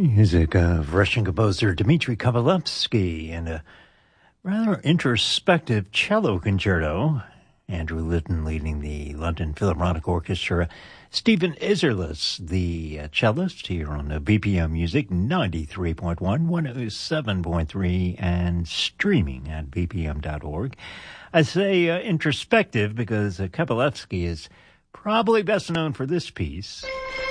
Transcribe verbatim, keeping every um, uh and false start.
Music of Russian composer Dmitri Kovalevsky and a rather introspective cello concerto. Andrew Litton leading the London Philharmonic Orchestra. Stephen Isserlis, the uh, cellist, here on uh, B P M Music ninety-three point one, one oh seven point three, and streaming at b p m dot org. I say uh, introspective because uh, Kovalevsky is probably best known for this piece.